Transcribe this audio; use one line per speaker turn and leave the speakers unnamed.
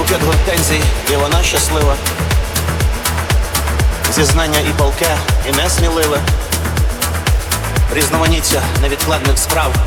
букет гортензій, і вона щаслива. Зізнання і палке, і несміливе, різноманіття невідкладних справ.